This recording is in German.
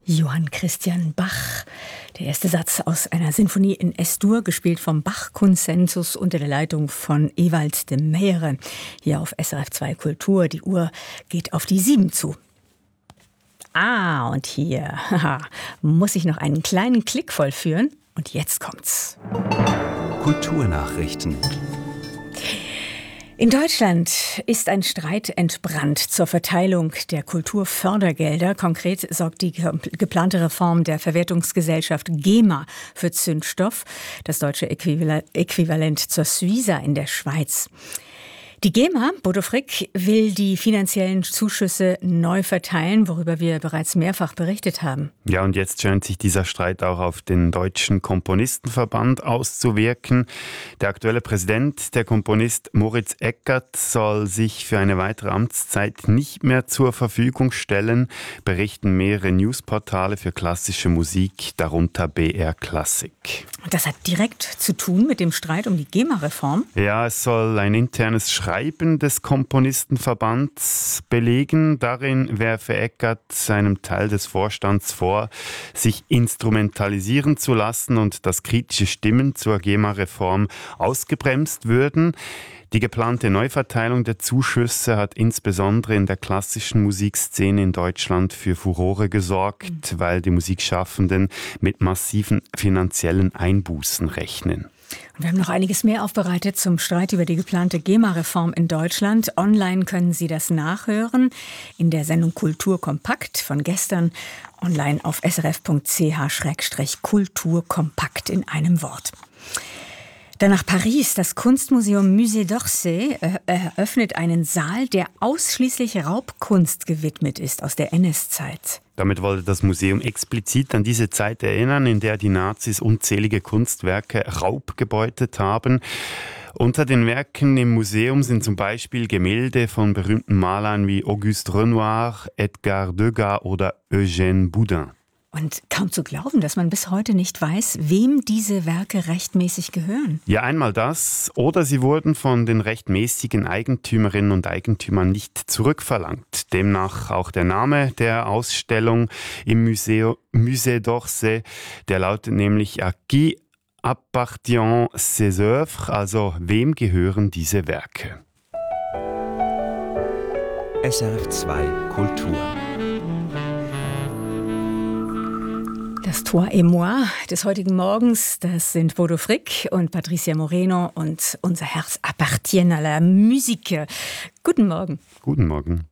Johann Christian Bach. Der erste Satz aus einer Sinfonie in S-Dur, gespielt vom Bach-Consensus unter der Leitung von Ewald de Meyere. Hier auf SRF 2 Kultur. Die Uhr geht auf die 7 zu. Und hier muss ich noch einen kleinen Klick vollführen. Und jetzt kommt's. Kulturnachrichten. In Deutschland ist ein Streit entbrannt zur Verteilung der Kulturfördergelder. Konkret sorgt die geplante Reform der Verwertungsgesellschaft GEMA für Zündstoff, das deutsche Äquivalent zur Suiza in der Schweiz. Die GEMA, Bodo Frick, will die finanziellen Zuschüsse neu verteilen, worüber wir bereits mehrfach berichtet haben. Ja, und jetzt scheint sich dieser Streit auch auf den Deutschen Komponistenverband auszuwirken. Der aktuelle Präsident, der Komponist Moritz Eckert, soll sich für eine weitere Amtszeit nicht mehr zur Verfügung stellen, berichten mehrere Newsportale für klassische Musik, darunter BR Classic. Das hat direkt zu tun mit dem Streit um die GEMA-Reform? Ja, es soll ein internes Schreiben des Komponistenverbands belegen. Darin werfe Eckert seinem Teil des Vorstands vor, sich instrumentalisieren zu lassen und dass kritische Stimmen zur GEMA-Reform ausgebremst würden. Die geplante Neuverteilung der Zuschüsse hat insbesondere in der klassischen Musikszene in Deutschland für Furore gesorgt, weil die Musikschaffenden mit massiven finanziellen Einbußen rechnen. Und wir haben noch einiges mehr aufbereitet zum Streit über die geplante GEMA-Reform in Deutschland. Online können Sie das nachhören in der Sendung Kultur kompakt von gestern, online auf srf.ch/Kultur kompakt in einem Wort. Dann nach Paris. Das Kunstmuseum Musée d'Orsay eröffnet einen Saal, der ausschließlich Raubkunst gewidmet ist aus der NS-Zeit. Damit wollte das Museum explizit an diese Zeit erinnern, in der die Nazis unzählige Kunstwerke raubgebeutet haben. Unter den Werken im Museum sind zum Beispiel Gemälde von berühmten Malern wie Auguste Renoir, Edgar Degas oder Eugène Boudin. Und kaum zu glauben, dass man bis heute nicht weiß, wem diese Werke rechtmäßig gehören. Ja, einmal das, oder sie wurden von den rechtmäßigen Eigentümerinnen und Eigentümern nicht zurückverlangt. Demnach auch der Name der Ausstellung im Musée d'Orsay, der lautet nämlich à qui appartiennent ces œuvres, also wem gehören diese Werke? SRF 2 Kultur. Das Toi et moi des heutigen Morgens, das sind Bodo Frick und Patricia Moreno und unser Herz appartient à la musique. Guten Morgen. Guten Morgen.